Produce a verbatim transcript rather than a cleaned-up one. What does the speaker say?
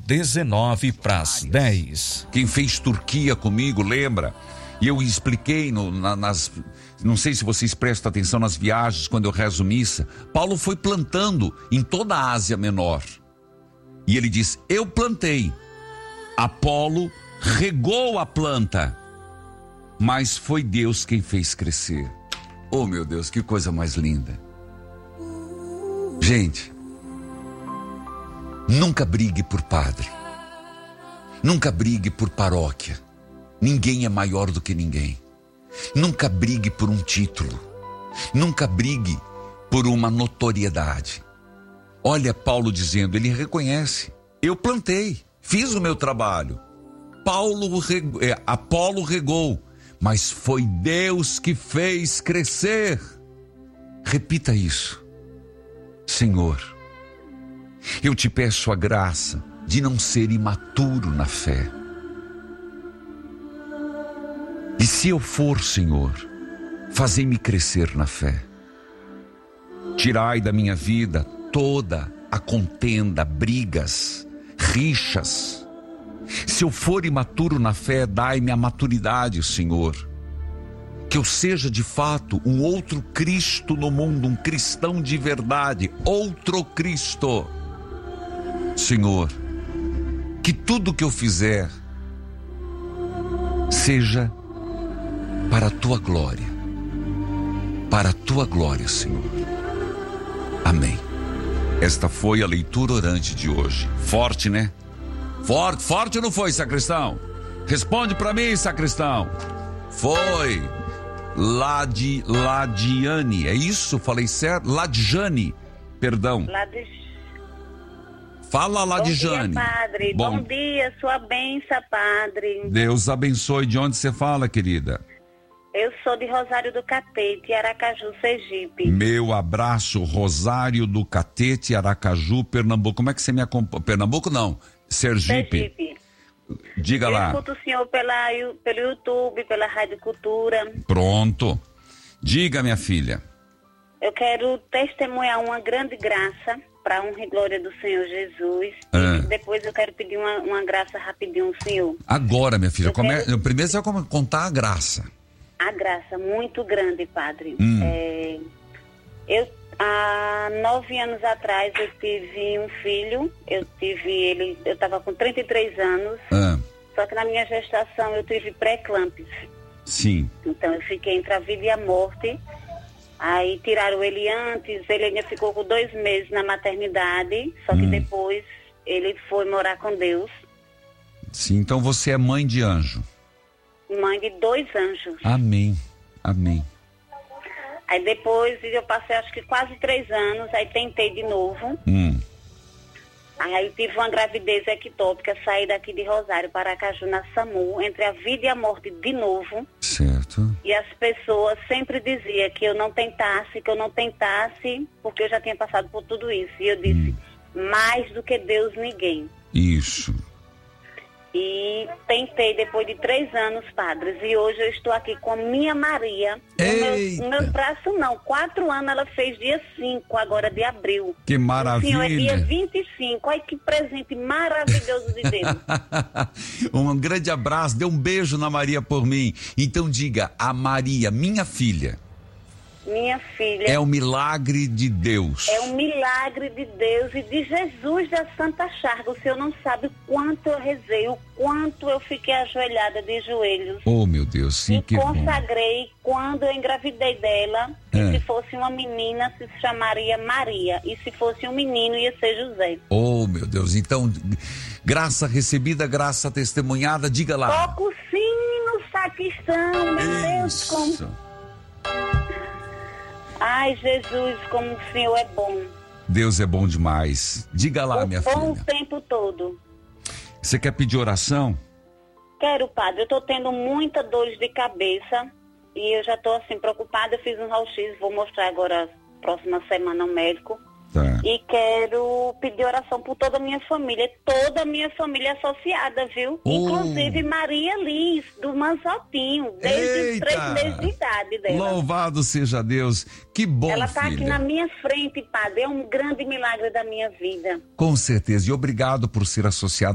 dezenove para as dez. Quem fez Turquia comigo, lembra? E eu expliquei no, na, nas... Não sei se vocês prestam atenção nas viagens, quando eu rezo missa. Paulo foi plantando em toda a Ásia Menor. E ele diz, eu plantei. Apolo regou a planta. Mas foi Deus quem fez crescer. Oh, meu Deus, que coisa mais linda. Gente, nunca brigue por padre. Nunca brigue por paróquia. Ninguém é maior do que ninguém. Nunca brigue por um título. Nunca brigue por uma notoriedade. Olha Paulo dizendo, ele reconhece. Eu plantei, fiz o meu trabalho. Paulo, reg... é, Apolo regou, mas foi Deus que fez crescer. Repita isso. Senhor, eu te peço a graça de não ser imaturo na fé. E se eu for, Senhor, fazei-me crescer na fé. Tirai da minha vida toda a contenda, brigas, rixas. Se eu for imaturo na fé, dai-me a maturidade, Senhor. Que eu seja de fato um outro Cristo no mundo, um cristão de verdade, outro Cristo. Senhor, que tudo que eu fizer seja para a tua glória, para a tua glória, Senhor. Amém. Esta foi a leitura orante de hoje. Forte, né? Forte, forte ou não foi, sacristão? Responde para mim, sacristão. Foi. Ladi, Ladiane, é isso? Falei certo? Ladjane, perdão. Ladi... Fala, Ladjane. Bom dia, padre. Bom, Bom dia, sua bênção, padre. Deus abençoe. De onde você fala, querida? Eu sou de Rosário do Catete, Aracaju, Sergipe. Meu abraço, Rosário do Catete, Aracaju, Pernambuco. Como é que você me acompanha? Pernambuco não, Sergipe. Sergipe. Diga eu lá. Eu escuto o senhor pela, pelo YouTube, pela Rádio Cultura. Pronto. Diga, minha filha. Eu quero testemunhar uma grande graça para a honra e glória do Senhor Jesus. Ah. E depois eu quero pedir uma, uma graça rapidinho ao Senhor. Agora, minha filha, eu come... quero... primeiro você vai contar a graça. A graça muito grande, padre. Hum. É, eu, há nove anos atrás, eu tive um filho. Eu tive ele, eu estava com trinta e três anos. Ah. Só que na minha gestação eu tive pré-eclâmpsia. Sim. Então eu fiquei entre a vida e a morte. Aí tiraram ele antes, ele ainda ficou com dois meses na maternidade. Só que hum. depois ele foi morar com Deus. Sim, então você é mãe de anjo. Mãe de dois anjos. Amém, amém. Aí depois eu passei acho que quase três anos, aí tentei de novo. Hum. Aí eu tive uma gravidez ectópica, saí daqui de Rosário para Aracaju, na SAMU, entre a vida e a morte de novo. Certo. E as pessoas sempre diziam que eu não tentasse, que eu não tentasse, porque eu já tinha passado por tudo isso. E eu disse, hum. mais do que Deus, ninguém. Isso. E tentei depois de três anos, padres, e hoje eu estou aqui com a minha Maria. No meu, meu braço não, quatro anos ela fez dia cinco, agora de abril. Que maravilha. O senhor é dia vinte e cinco, olha que presente maravilhoso de Deus. Um grande abraço, dê um beijo na Maria por mim. Então diga, a Maria, minha filha. Minha filha. É um milagre de Deus. É um milagre de Deus e de Jesus da Santa Chaga. O senhor não sabe o quanto eu rezei, o quanto eu fiquei ajoelhada de joelhos. Oh, meu Deus, sim, e que consagrei bom. Quando eu engravidei dela, que é. se fosse uma menina, se chamaria Maria. E se fosse um menino, ia ser José. Oh, meu Deus, então, graça recebida, graça testemunhada, diga lá. Toca o sino, sacristão, meu Deus, como... Ai, Jesus, como o Senhor é bom. Deus é bom demais. Diga lá, o minha bom filha. O tempo todo. Você quer pedir oração? Quero, padre. Eu estou tendo muita dor de cabeça e eu já estou assim preocupada. Eu fiz um raio-x, vou mostrar agora, próxima semana, ao médico. Tá. E quero pedir oração por toda a minha família, toda a minha família associada, viu? Oh. Inclusive Maria Liz, do Mansaltinho, desde os três meses de idade dela. Louvado seja Deus, que bom, Ela está filha. aqui na minha frente, padre, é um grande milagre da minha vida. Com certeza, e obrigado por ser associado